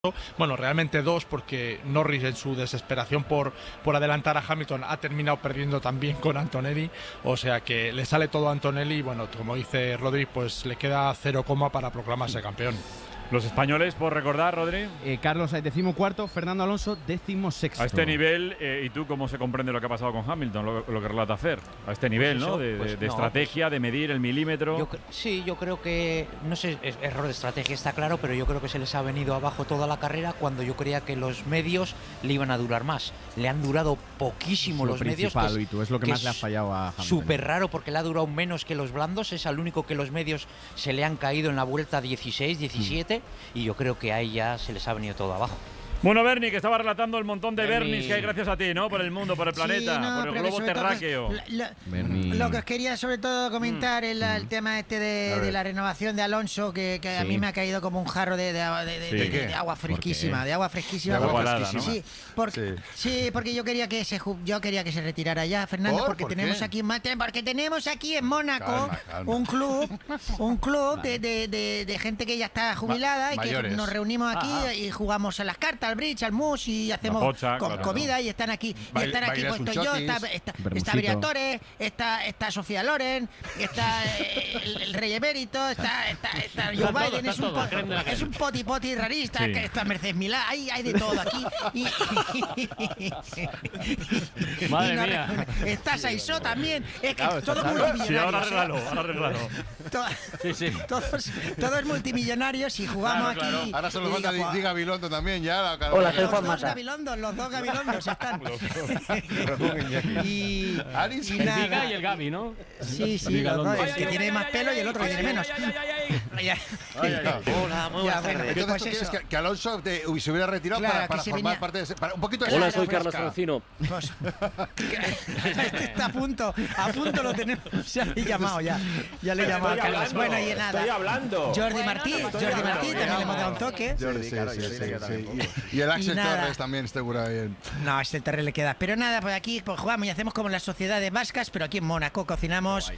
Bueno, realmente 2, porque Norris en su desesperación por adelantar a Hamilton ha terminado perdiendo también con Antonelli, o sea que le sale todo a Antonelli y bueno, como dice Rodri, pues le queda 0, para proclamarse campeón. Los españoles, por recordar, Rodri. Carlos, 14º, Fernando Alonso, 16º. A este nivel, ¿y tú cómo se comprende lo que ha pasado con Hamilton, lo que relata Fer? A este nivel, pues eso, ¿no? De estrategia, de medir el milímetro. Yo creo que, no sé, error de estrategia está claro, pero yo creo que se les ha venido abajo toda la carrera cuando yo creía que los medios le iban a durar más. Le han durado poquísimo los medios. Es lo que más le ha fallado a Hamilton. Súper raro porque le ha durado menos que los blandos. Es al único que los medios se le han caído en la vuelta 16, 17. Y yo creo que ahí ya se les ha venido todo abajo. Bueno, Bernie, que estaba relatando el montón de Bernis que hay gracias a ti, ¿no? Por el mundo, por el planeta, por el globo terráqueo. Lo que os quería sobre todo comentar es el tema de la renovación de Alonso, que a mí me ha caído como un jarro de agua fresquísima. De agua fresquísima. De agua helada, ¿no? Sí, porque yo quería que se retirara ya, Fernando, porque tenemos aquí en Mónaco un club de gente que ya está jubilada y que nos reunimos aquí y jugamos a las cartas, al bridge, al mus y hacemos comida y están aquí puesto yo, está Briatore, está Sofía Loren, está el Rey Emérito, está Joe Biden, es un poti rarista, que está Mercedes Milá, hay de todo aquí Madre mía. Está Saisó también, es que todo multimillonario. Sí, ahora arreglalo. Todos multimillonarios y jugamos aquí. Ahora se los manda Di Gabilondo también ya. Hola, soy Juan Mata. Los dos Gabilondos están. y el Viga y el Gabi, ¿no? Sí, los dos. El que tiene más pelo y el otro que tiene menos. Hola, muy buenas tardes. Entonces tú quieres que Alonso se hubiera retirado para formar parte de ese... un poquito de... Hola, soy Carlos Francino. Este está a punto lo tenemos. Ya le he llamado ya. Ya le he llamado a Carlos. Bueno, y nada. Estoy hablando. Jordi Martí también le hemos dado un toque. Y el Axel Torres también seguro bien. No, a Axel Torres le queda. Pero nada, pues aquí jugamos y hacemos como en las sociedades vascas, pero aquí en Mónaco cocinamos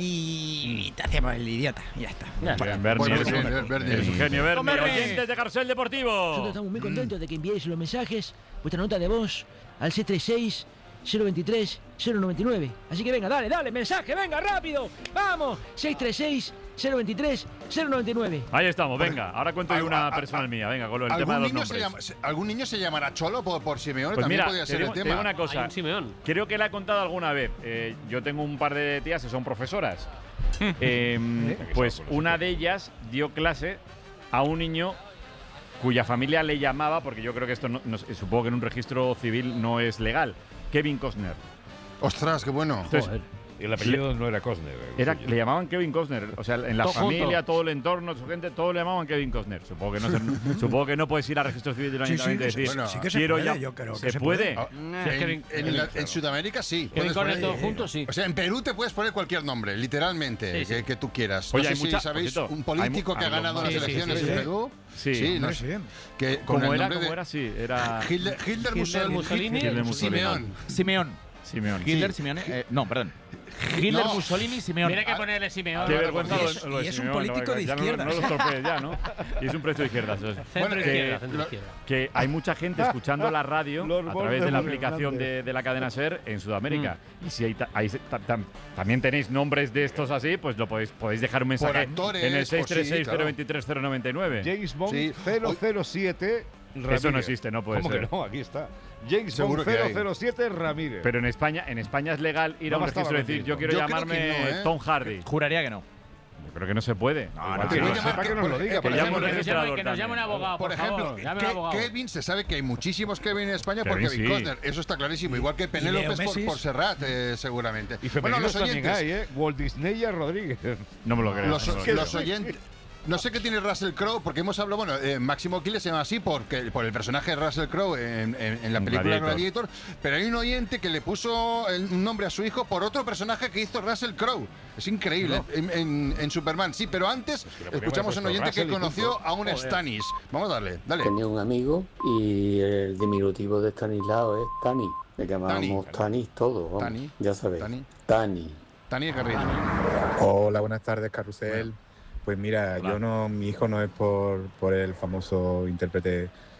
y te hacemos el idiota. Y ya está. Bernie, eres un genio, Bernie. Oyentes de Carrusel Deportivo. Nosotros estamos muy contentos de que enviéis los mensajes, vuestra nota de voz, al 636 023 099. Así que venga, dale, mensaje, venga, rápido. Vamos, 636 023 099. Ahí estamos, venga. Ahora cuento yo una personal mía, venga, con el tema de los nombres. ¿Algún niño se llamará Cholo por Simeone? Pues también mira, podría ser el tema. Te digo una cosa, Simeón. creo que le he contado alguna vez. Yo tengo un par de tías que son profesoras. Pues una de ellas dio clase a un niño cuya familia le llamaba, porque yo creo que esto supongo que en un registro civil no es legal, Kevin Costner. Ostras, qué bueno. Entonces, y el apellido no era Costner. Le llamaban Kevin Costner. O sea, en la familia, todo el entorno, su gente, todo le llamaban Kevin Costner. Supongo que no puedes ir al registro civil del ayuntamiento y decir, sí que se puede, yo creo que se puede. En Sudamérica sí. Kevin Costner todos juntos, sí. O sea, en Perú te puedes poner cualquier nombre, literalmente, que tú quieras. Oye, no sé si sabéis, un político que ha ganado las elecciones en Perú. Sí, no sé. ¿Cómo era? Sí, era Hitler Mussolini. Simeón. Hitler, Simeone. No, perdón. Hitler, Mussolini, Simeone. Tiene que ponerle Simeón. Qué vergüenza lo de y es Simeone, un político de izquierdas. No lo torpees ya, ¿no? Y es un precio de izquierdas. Centro izquierda. Que hay mucha gente escuchando la radio a través de la aplicación de la cadena SER en Sudamérica. Y si también tenéis nombres de estos así, pues lo podéis dejar un mensaje en el 636-023-099. James Bond 007 Ramírez. Eso no existe, no puede ser. ¿Cómo que no? Aquí está. James Bond 007 Ramírez. Pero en España es legal ir a un registro y decir, yo quiero llamarme Tom Hardy. Juraría que no. Yo creo que no se puede. Que nos lo diga. Que nos llame un abogado, por ejemplo. Kevin, se sabe que hay muchísimos Kevin en España por Kevin Costner. Eso está clarísimo. Igual que Penélope por Serrat, seguramente. Y femeninos también hay, Walt Disney Rodríguez. No me lo creo. Los oyentes... No sé qué tiene Russell Crowe, porque hemos hablado, Máximo Aquiles se llama así por el personaje de Russell Crowe en la película Gladiator, pero hay un oyente que le puso un nombre a su hijo por otro personaje que hizo Russell Crowe. Es increíble, en Superman, sí, pero antes escuchamos a un oyente que conoció a un Stannis. Vamos a dale. Tenía un amigo y el diminutivo de Stanislao es Tani. Le llamábamos Tani todo, vamos. Tani. Ya sabéis. Tani. Tani. Tani Garrido. Hola, buenas tardes, Carrusel. Pues mira, mi hijo no es por el famoso intérprete